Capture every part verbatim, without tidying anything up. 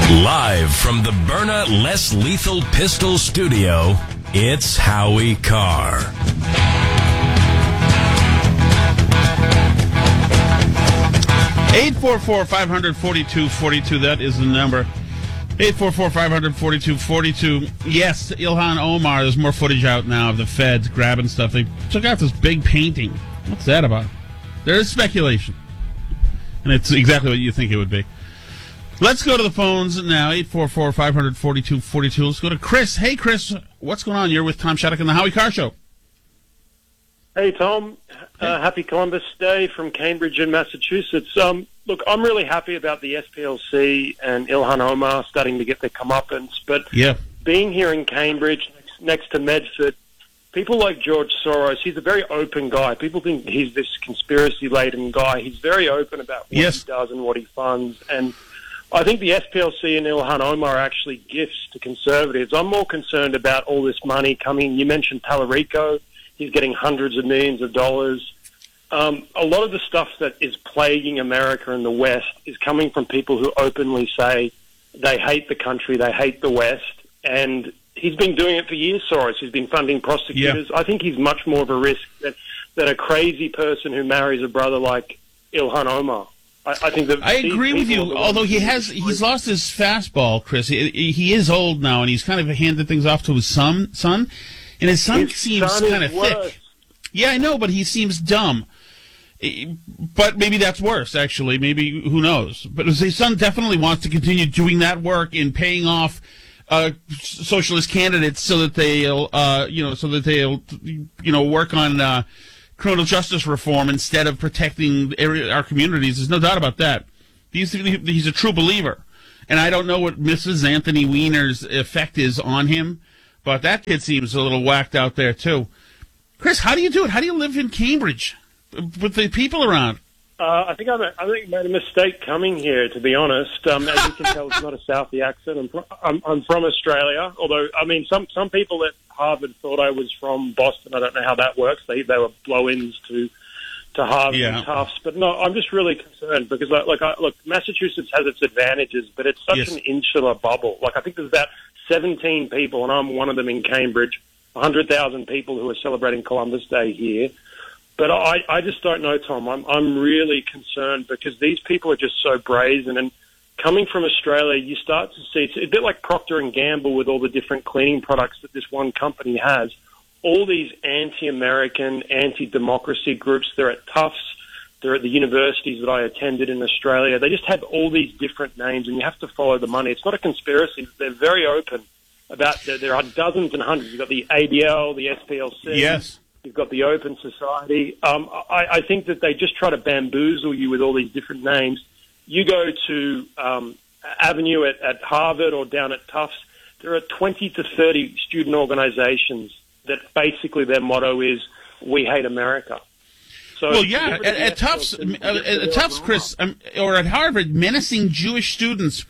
Live from the Byrna Less Lethal Pistol Studio, it's Howie Carr. eight four four, five hundred, forty-two forty-two, that is the number. eight four four, five hundred, forty-two forty-two. Yes, Ilhan Omar, there's more footage out now of the feds grabbing stuff. They took out this big painting. What's that about? There is speculation. And it's exactly what you think it would be. Let's go to the phones now, eight four four, five hundred, forty-two forty-two. Let's go to Chris. Hey, Chris, what's going on? You're with Tom Shattuck and the Howie Carr Show. Hey, Tom. Uh, happy Columbus Day from Cambridge in Massachusetts. Um, look, I'm really happy about the S P L C and Ilhan Omar starting to get their comeuppance, but yeah. being here in Cambridge, next, next to Medford, people like George Soros, he's a very open guy. People think he's this conspiracy-laden guy. He's very open about what yes. he does and what he funds, and I think the S P L C and Ilhan Omar are actually gifts to conservatives. I'm more concerned about all this money coming. You mentioned Tallarico. He's getting hundreds of millions of dollars. Um, a lot of the stuff that is plaguing America and the West is coming from people who openly say they hate the country, they hate the West, and he's been doing it for years, Soros. He's been funding prosecutors. Yeah. I think he's much more of a risk than, than a crazy person who marries a brother like Ilhan Omar. I, I think that I agree with you, although he has he's lost his fastball, Chris. He, he is old now, and he's kind of handed things off to his son, son and his son his seems son kind of thick. Yeah, I know, but he seems dumb. But maybe that's worse, actually. Maybe, who knows? But his son definitely wants to continue doing that work in paying off uh, socialist candidates so that they'll, uh, you know, so that they'll, you know, work on uh, criminal justice reform instead of protecting our communities. There's no doubt about that. He's, he's a true believer. And I don't know what Missus Anthony Weiner's effect is on him, but that kid seems a little whacked out there, too. Chris, how do you do it? How do you live in Cambridge with the people around? Uh, I think I'm a, I think I made a mistake coming here, to be honest. Um, as you can tell, it's not a Southie accent. I'm from, I'm, I'm from Australia, although, I mean, some, some people at Harvard thought I was from Boston. I don't know how that works. They they were blow-ins to to Harvard yeah. and Tufts. But no, I'm just really concerned because, like, like I, look, Massachusetts has its advantages, but it's such yes. an insular bubble. Like, I think there's about seventeen people, and I'm one of them in Cambridge, one hundred thousand people who are celebrating Columbus Day here. But I, I just don't know, Tom. I'm I'm really concerned because these people are just so brazen. And coming from Australia, you start to see it's a bit like Procter and Gamble with all the different cleaning products that this one company has. All these anti-American, anti-democracy groups. They're at Tufts. They're at the universities that I attended in Australia. They just have all these different names, and you have to follow the money. It's not a conspiracy. They're very open about. There, there are dozens and hundreds. You've got the A B L, the S P L C. Yes. You've got the Open Society. Um, I, I think that they just try to bamboozle you with all these different names. You go to um, Avenue at, at Harvard or down at Tufts, there are twenty to thirty student organizations that basically their motto is, we hate America. So well, yeah, at, at Tufts, uh, at Tufts, Chris, um, or at Harvard, menacing Jewish students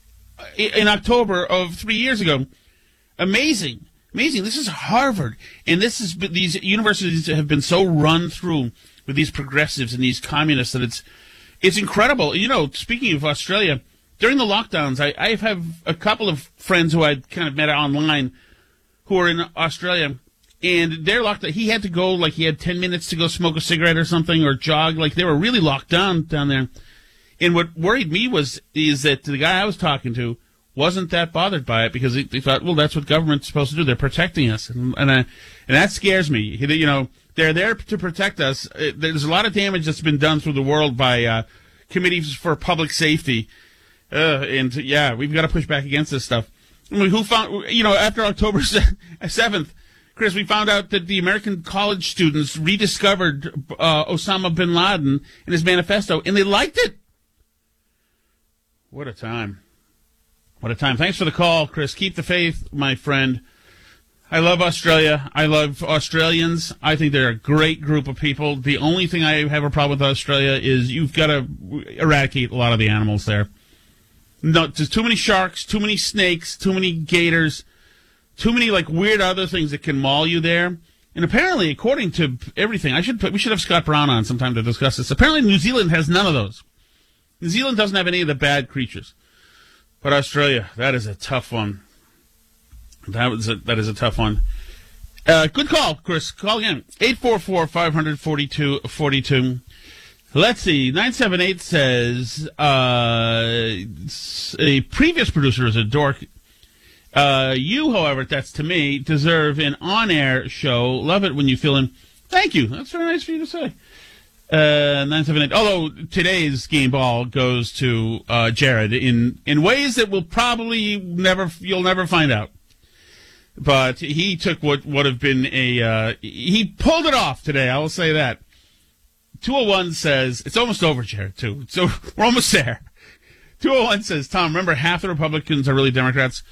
in October of three years ago. Amazing. Amazing. This is Harvard, and this is these universities have been so run through with these progressives and these communists that it's it's incredible. You know, speaking of Australia, during the lockdowns, I, I have a couple of friends who I kind of met online who are in Australia, and they're locked. He had to go, like he had ten minutes to go smoke a cigarette or something or jog. Like they were really locked down down there. And what worried me was is that the guy I was talking to wasn't that bothered by it because he, he thought, well, that's what government's supposed to do. They're protecting us, and and, I, and that scares me. You know, they're there to protect us. There's a lot of damage that's been done through the world by uh, committees for public safety, uh, and yeah, we've got to push back against this stuff. I mean, who found? You know, after October seventh, Chris, we found out that the American college students rediscovered uh, Osama bin Laden and his manifesto, and they liked it. What a time. What a time. Thanks for the call, Chris. Keep the faith, my friend. I love Australia. I love Australians. I think they're a great group of people. The only thing I have a problem with Australia is you've got to eradicate a lot of the animals there. No, there's too many sharks, too many snakes, too many gators, too many like weird other things that can maul you there. And apparently, according to everything, I should put, we should have Scott Brown on sometime to discuss this. Apparently, New Zealand has none of those. New Zealand doesn't have any of the bad creatures. But Australia, that is a tough one. That was a, that is a tough one. Uh, good call, Chris. Call again. eight four four, five four two, four two. Let's see. nine seven eight says, uh, a previous producer is a dork. Uh, you, however, that's to me, deserve an on-air show. Love it when you fill in. Thank you. That's very nice for you to say. Uh, nine seven eight. Although today's game ball goes to uh, Jared in, in ways that will probably never you'll never find out. But he took what would have been a uh, he pulled it off today. I will say that. two oh one says it's almost over, Jared. Too. So we're almost there. two oh one says, Tom, remember half the Republicans are really Democrats.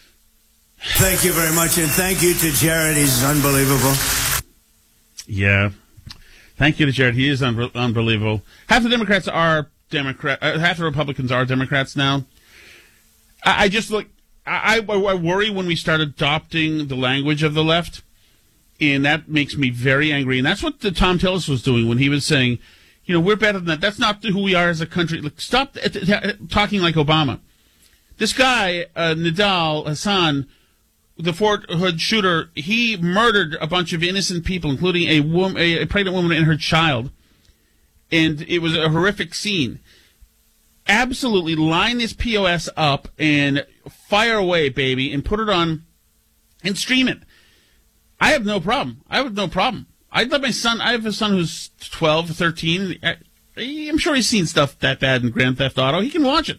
Thank you very much, and thank you to Jared. He's unbelievable. Yeah. Thank you to Jared. He is un- unbelievable. Half the Democrats are Democrat. Uh, half the Republicans are Democrats now. I, I just look. I, I, I worry when we start adopting the language of the left, and that makes me very angry. And that's what the Tom Tillis was doing when he was saying, you know, we're better than that. That's not who we are as a country. Look, stop t- t- talking like Obama. This guy, uh, Nidal Hassan, the Fort Hood shooter, he murdered a bunch of innocent people, including a, woman, a pregnant woman and her child. And it was a horrific scene. Absolutely line this P O S up and fire away, baby, and put it on and stream it. I have no problem. I have no problem. I'd let my son, I have a son who's twelve, thirteen. I, I'm sure he's seen stuff that bad in Grand Theft Auto. He can watch it.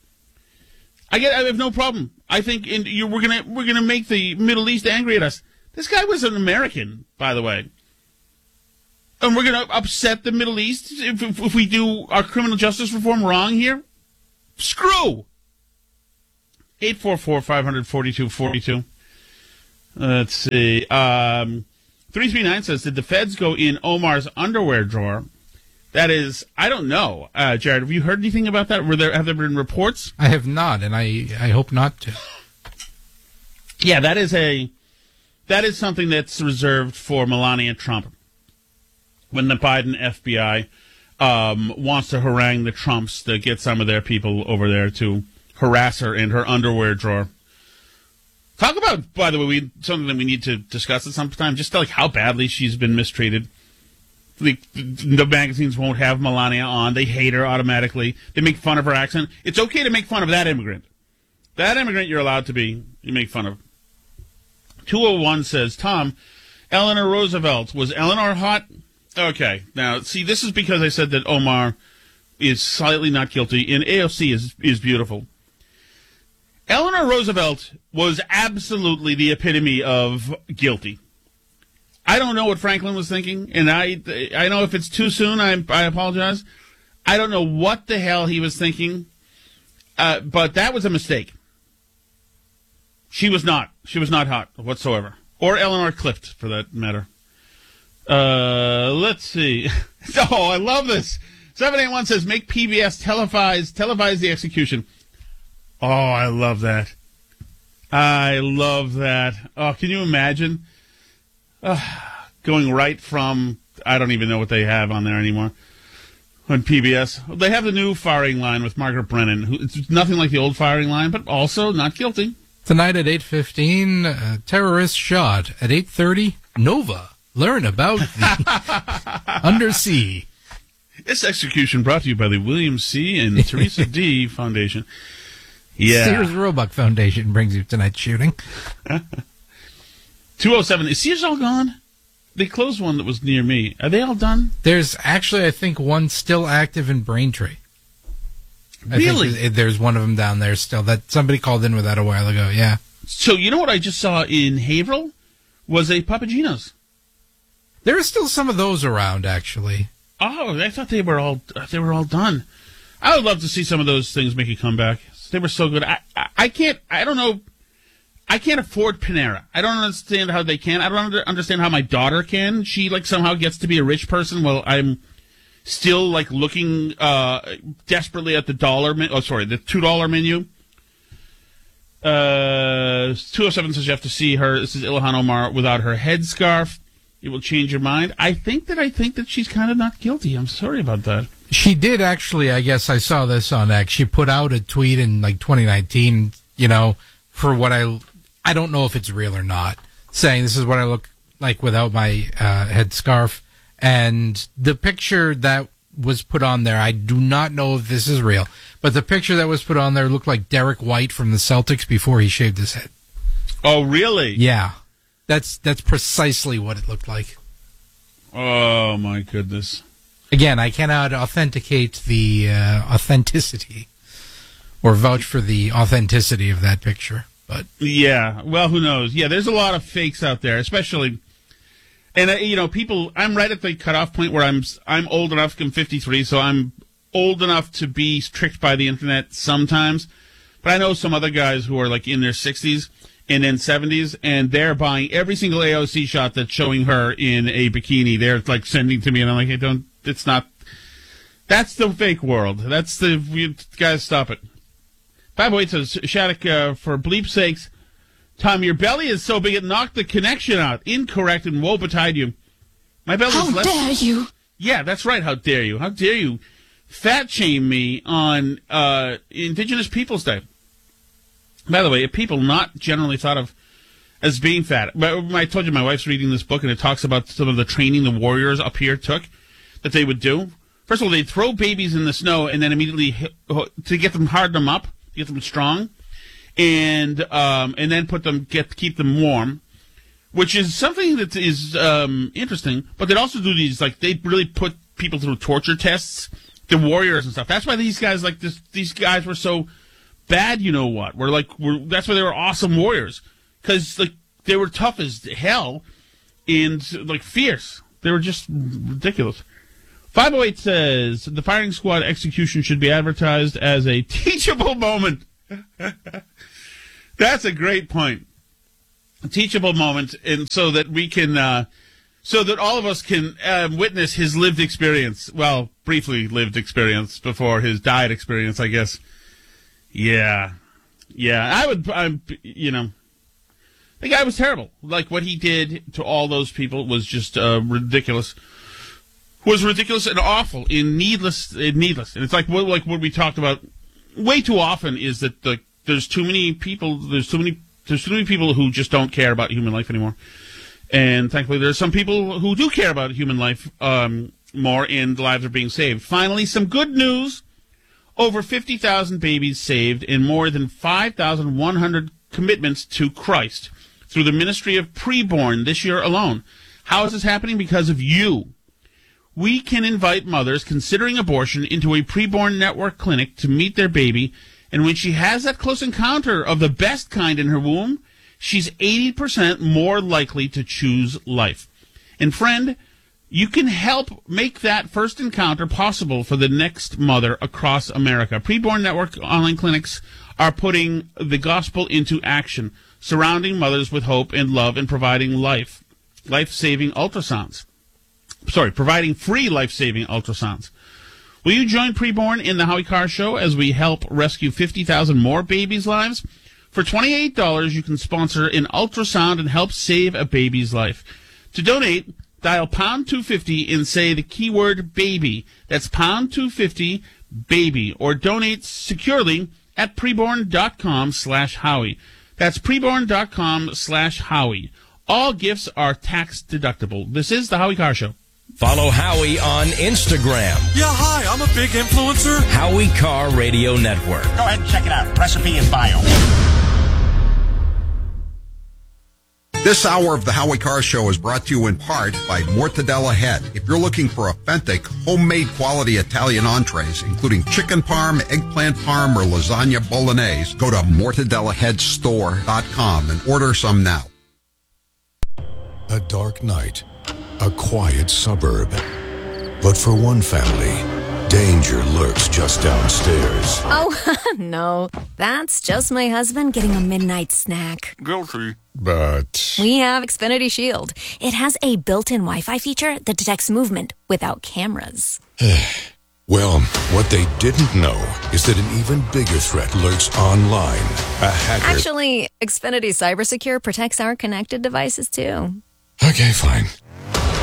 I get. I have no problem. I think in, you, we're gonna we're gonna make the Middle East angry at us. This guy was an American, by the way, and we're gonna upset the Middle East if, if, if we do our criminal justice reform wrong here. Screw. Eight four four five hundred forty two forty two. Let's see. Um, three three nine says, did the feds go in Omar's underwear drawer? That is, I don't know. Uh, Jared, have you heard anything about that? Were there have there been reports? I have not, and I, I hope not to. Yeah, that is a that is something that's reserved for Melania Trump. When the Biden F B I um, wants to harangue the Trumps to get some of their people over there to harass her in her underwear drawer. Talk about, by the way, we, something that we need to discuss at some time, just like how badly she's been mistreated. The, the magazines won't have Melania on. They hate her automatically. They make fun of her accent. It's okay to make fun of that immigrant. That immigrant you're allowed to be, you make fun of. two oh one says, Tom, Eleanor Roosevelt. Was Eleanor hot? Okay. Now, see, this is because I said that Omar is slightly not guilty, and A O C is is beautiful. Eleanor Roosevelt was absolutely the epitome of guilty. I don't know what Franklin was thinking, and I I know if it's too soon, I, I apologize. I don't know what the hell he was thinking, uh, but that was a mistake. She was not. She was not hot whatsoever. Or Eleanor Clift, for that matter. Uh, let's see. Oh, I love this. seven eight one says, make P B S televise, televise the execution. Oh, I love that. I love that. Oh, can you imagine? Uh, going right from, I don't even know what they have on there anymore, on P B S. They have the new firing line with Margaret Brennan. Who, it's nothing like the old firing line, but also not guilty. Tonight at eight fifteen, uh, terrorist shot. At eight thirty, Nova. Learn about the undersea. This execution brought to you by the William C. and Teresa D. Foundation. Yeah. Sears Roebuck Foundation brings you tonight's shooting. two oh seven. Is Sears all gone? They closed one that was near me. Are they all done? There's actually, I think, one still active in Braintree. I Really? think there's one of them down there still. That somebody called in with that a while ago, yeah. So you know what I just saw in Haverhill? Was a Papagino's. There are still some of those around, actually. Oh, I thought they were all they were all done. I would love to see some of those things make a comeback. They were so good. I, I, I can't, I don't know, I can't afford Panera. I don't understand how they can. I don't under, understand how my daughter can. She, like, somehow gets to be a rich person while I'm still, like, looking uh, desperately at the dollar, men- oh, sorry, the two dollar menu. Uh, two oh seven says you have to see her, this is Ilhan Omar, without her headscarf. It will change your mind. I think that I think that she's kind of not guilty. I'm sorry about that. She did actually, I guess I saw this on X. She put out a tweet in like twenty nineteen, you know, for what I, I don't know if it's real or not, saying this is what I look like without my uh, head scarf. And the picture that was put on there, I do not know if this is real, but the picture that was put on there looked like Derek White from the Celtics before he shaved his head. Oh, really? Yeah. That's that's precisely what it looked like. Oh, my goodness. Again, I cannot authenticate the uh, authenticity or vouch for the authenticity of that picture. But yeah, well, who knows? Yeah, there's a lot of fakes out there, especially, and uh, you know, people. I'm right at the cutoff point where I'm I'm old enough. I'm fifty-three, so I'm old enough to be tricked by the internet sometimes. But I know some other guys who are like in their sixties and then seventies, and they're buying every single A O C shot that's showing her in a bikini. They're like sending to me, and I'm like, hey, don't. It's not. That's the fake world. That's the you guys. Stop it. By the way, it says Shattuck, uh, for bleep's sakes, Tom, your belly is so big it knocked the connection out. Incorrect, and woe betide you. My belly How is less. dare you? Yeah, that's right. How dare you? How dare you fat shame me on uh, Indigenous Peoples Day? By the way, a people not generally thought of as being fat. But I told you my wife's reading this book, and it talks about some of the training the warriors up here took that they would do. First of all, they'd throw babies in the snow and then immediately hit, to get them, harden them up, get them strong, and um, and then put them get keep them warm, which is something that is um, interesting. But they'd also do these, like, they really put people through torture tests, the warriors and stuff. That's why these guys like this. These guys were so bad. You know what? We're like we're, that's why they were awesome warriors, because like they were tough as hell and like fierce. They were just ridiculous. five oh eight says, the firing squad execution should be advertised as a teachable moment. That's a great point. A teachable moment, and so that we can, uh, so that all of us can uh, witness his lived experience. Well, briefly lived experience before his died experience, I guess. Yeah. Yeah, I would, I'm, you know, the guy was terrible. Like, what he did to all those people was just uh, ridiculous. Was ridiculous and awful and needless. And needless, and it's like what like what we talked about way too often is that the there's too many people. There's too many. There's too many people who just don't care about human life anymore. And thankfully, there's some people who do care about human life um, more, and lives are being saved. Finally, some good news: over fifty thousand babies saved, and more than five thousand one hundred commitments to Christ through the ministry of preborn this year alone. How is this happening? Because of you. We can invite mothers considering abortion into a preborn network clinic to meet their baby, and when she has that close encounter of the best kind in her womb, she's eighty percent more likely to choose life. And friend, you can help make that first encounter possible for the next mother across America. Preborn network online clinics are putting the gospel into action, surrounding mothers with hope and love and providing life, life-saving ultrasounds. Sorry, providing free life-saving ultrasounds. Will you join Preborn in the Howie Carr Show as we help rescue fifty thousand more babies' lives? For twenty-eight dollars, you can sponsor an ultrasound and help save a baby's life. To donate, dial pound two fifty and say the keyword baby. That's pound two fifty baby, or donate securely at preborn.com slash Howie. That's preborn.com slash Howie. All gifts are tax deductible. This is the Howie Carr Show. Follow Howie on Instagram. Yeah, hi, I'm a big influencer. Howie Carr Radio Network. Go ahead and check it out. Recipe and bio. This hour of the Howie Carr Show is brought to you in part by Mortadella Head. If you're looking for authentic, homemade quality Italian entrees, including chicken parm, eggplant parm, or lasagna bolognese, go to mortadella head store dot com and order some now. A dark night, a quiet suburb. But for one family, danger lurks just downstairs. Oh, no. That's just my husband getting a midnight snack. Guilty. But We have Xfinity Shield. It has a built-in Wi-Fi feature that detects movement without cameras. well, what they didn't know is that an even bigger threat lurks online. A hacker. Actually, Xfinity CyberSecure protects our connected devices, too. Okay, fine.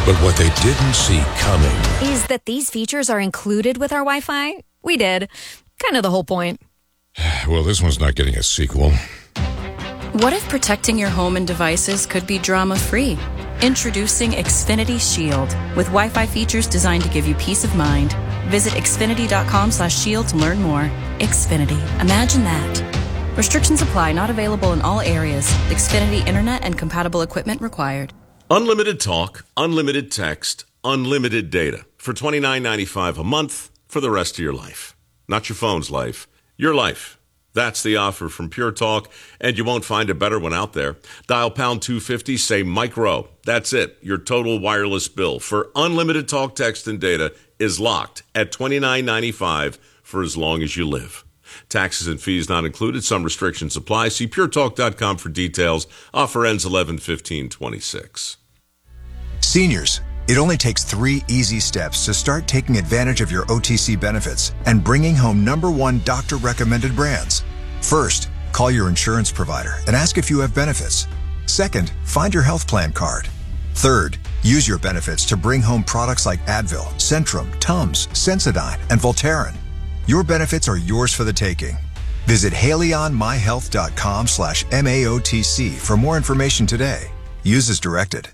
But what they didn't see coming is that these features are included with our Wi-Fi. We did. Kind of the whole point. Well, this one's not getting a sequel. What if protecting your home and devices could be drama-free? Introducing Xfinity Shield with Wi-Fi features designed to give you peace of mind. Visit xfinity.com slash shield to learn more. Xfinity. Imagine that. Restrictions apply. Not available in all areas. Xfinity Internet and compatible equipment required. Unlimited talk, unlimited text, unlimited data for twenty-nine ninety-five a month for the rest of your life. Not your phone's life, your life. That's the offer from Pure Talk, and you won't find a better one out there. Dial pound two fifty, say micro. That's it. Your total wireless bill for unlimited talk, text, and data is locked at twenty-nine ninety-five for as long as you live. Taxes and fees not included. Some restrictions apply. See pure talk dot com for details. Offer ends eleven fifteen twenty-six. Seniors, it only takes three easy steps to start taking advantage of your O T C benefits and bringing home number one doctor-recommended brands. First, call your insurance provider and ask if you have benefits. Second, find your health plan card. Third, use your benefits to bring home products like Advil, Centrum, Tums, Sensodyne, and Voltaren. Your benefits are yours for the taking. Visit haleyonmyhealth.com slash MAOTC for more information today. Use as directed.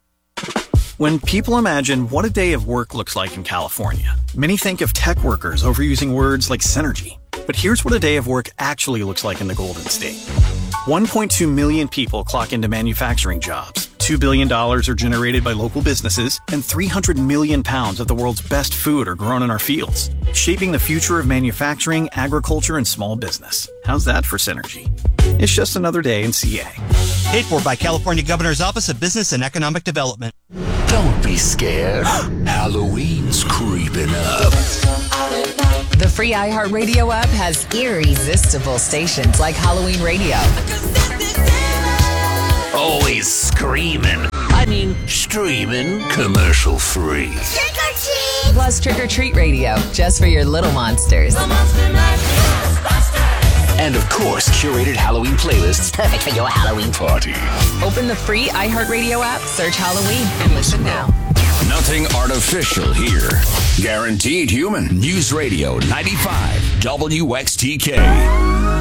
When people imagine what a day of work looks like in California, many think of tech workers overusing words like synergy. But here's what a day of work actually looks like in the Golden State. one point two million people clock into manufacturing jobs. two billion dollars are generated by local businesses, and three hundred million pounds of the world's best food are grown in our fields, shaping the future of manufacturing, agriculture, and small business. How's that for synergy? It's just another day in C A. Paid for by California Governor's Office of Business and Economic Development. Don't be scared. Halloween's creeping up. The free iHeartRadio app has irresistible stations like Halloween Radio. Always screaming. I mean, streaming commercial free. Trick or treat! Plus Trick or Treat Radio, just for your little monsters. And of course, curated Halloween playlists perfect for your Halloween party. Open the free iHeartRadio app, search Halloween, and listen now. Nothing artificial here. Guaranteed human. News Radio ninety-five W X T K.